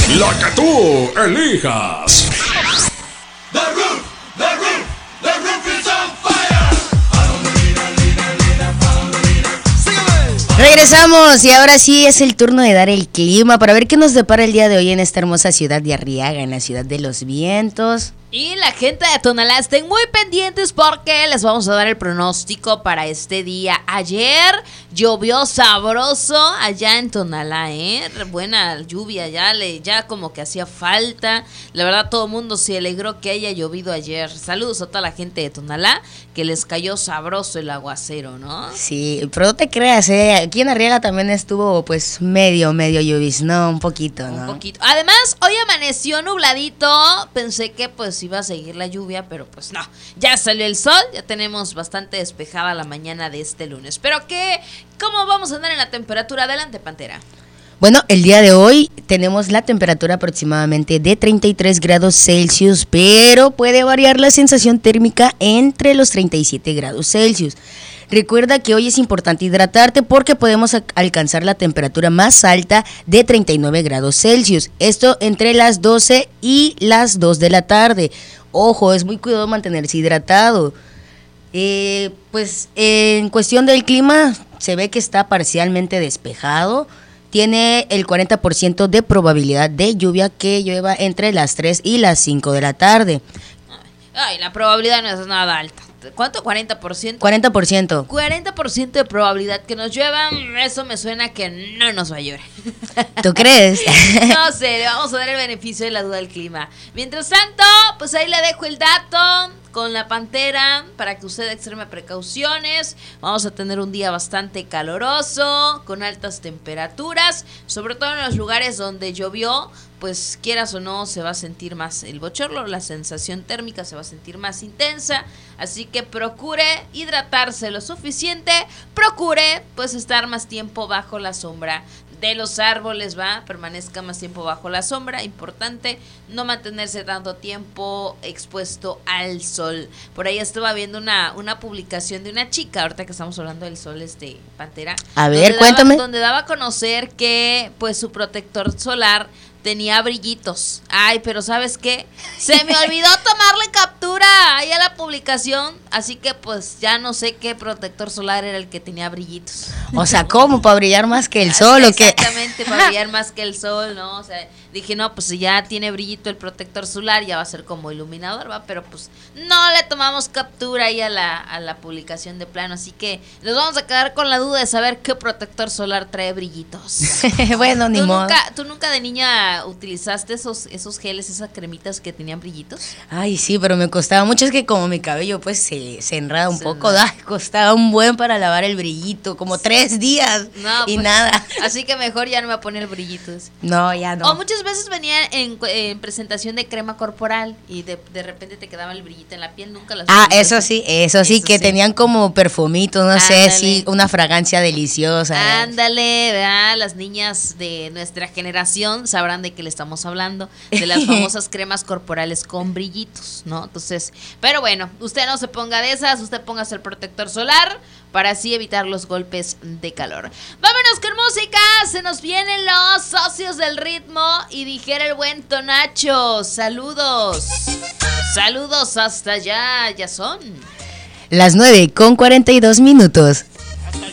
La que tú elijas. The roof is on fire. Regresamos y ahora sí es el turno de dar el clima para ver qué nos depara el día de hoy en esta hermosa ciudad de Arriaga, en la ciudad de los vientos. Y la gente de Tonalá estén muy pendientes porque les vamos a dar el pronóstico para este día. Ayer llovió sabroso allá en Tonalá, buena lluvia, ya como que hacía falta. La verdad todo el mundo se alegró que haya llovido ayer. Saludos a toda la gente de Tonalá que les cayó sabroso el aguacero, ¿no? Sí, pero no te creas, aquí en Arriaga también estuvo pues medio lloviznó, un poquito, ¿no? Un poquito. Además, hoy amaneció nubladito, pensé que pues iba a seguir la lluvia, pero pues no, ya salió el sol, ya tenemos bastante despejada la mañana de este lunes. Pero ¿cómo vamos a andar en la temperatura? Adelante, Pantera. Bueno, el día de hoy tenemos la temperatura aproximadamente de 33 grados Celsius, pero puede variar la sensación térmica entre los 37 grados Celsius. Recuerda que hoy es importante hidratarte porque podemos alcanzar la temperatura más alta de 39 grados Celsius. Esto entre las 12 y las 2 de la tarde. Ojo, es muy cuidado mantenerse hidratado. Pues en cuestión del clima, se ve que está parcialmente despejado. Tiene el 40% de probabilidad de lluvia que llueva entre las 3 y las 5 de la tarde. Ay, la probabilidad no es nada alta. ¿Cuánto? ¿40%? 40%. 40% de probabilidad que nos lluevan, eso me suena que no nos va a llover. ¿Tú crees? No sé, le vamos a dar el beneficio de la duda al clima. Mientras tanto, pues ahí le dejo el dato con la Pantera para que usted extreme precauciones. Vamos a tener un día bastante caloroso, con altas temperaturas, sobre todo en los lugares donde llovió. Pues quieras o no, se va a sentir más el bochorno, la sensación térmica se va a sentir más intensa, así que procure hidratarse lo suficiente, procure pues estar más tiempo bajo la sombra de los árboles, permanezca más tiempo bajo la sombra, importante no mantenerse tanto tiempo expuesto al sol. Por ahí estaba viendo una publicación de una chica, ahorita que estamos hablando del sol, Pantera. A ver, cuéntame. Donde daba a conocer que pues su protector solar tenía brillitos. Ay, pero ¿sabes qué? Se me olvidó tomarle captura ahí a la publicación, así que pues ya no sé qué protector solar era el que tenía brillitos. O sea, ¿cómo? ¿Para brillar más que el sol o qué? Exactamente, para brillar más que el sol, ¿no? O sea, dije, no, pues si ya tiene brillito el protector solar, ya va a ser como iluminador, pero pues no le tomamos captura ahí a la publicación de plano, así que nos vamos a quedar con la duda de saber qué protector solar trae brillitos. Bueno, ni modo. ¿Tú nunca de niña utilizaste esos geles, esas cremitas que tenían brillitos? Ay, sí, pero me costaba mucho, es que como mi cabello pues se enreda un poco, costaba un buen para lavar el brillito, como 3 días y pues, nada. Así que mejor ya no me voy a poner brillitos. No, ya no. O muchas veces venían en presentación de crema corporal y de repente te quedaba el brillito en la piel, nunca las eso sí, que sí. Tenían como perfumitos, no sé, sí, una fragancia deliciosa. Ándale, ¿verdad? Las niñas de nuestra generación sabrán de qué le estamos hablando, de las famosas cremas corporales con brillitos, ¿no? Entonces, pero bueno, usted no se ponga de esas, usted póngase el protector solar para así evitar los golpes de calor. Vámonos con música, se nos vienen los socios del ritmo y dijera el buen Tonacho, saludos hasta allá, ya son las 9:42.